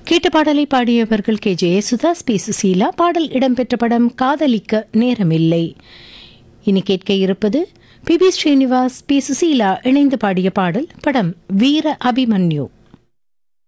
கேட்ட பாடலை பாடியவர்கள் K Yesudas, B Susheela. பாடல் இடம்பெற்ற படம் காதலிக்க நேரமில்லை. இனி கேட்க இருப்பது B B Srinivas, B Susheela இணைந்து பாடிய பாடல். படம் வீர அபிமன்யு.